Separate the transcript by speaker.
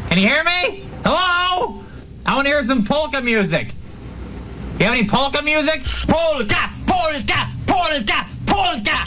Speaker 1: Can you hear me? Hello? I want to hear some polka music. You have any polka music? Polka, polka, polka, polka.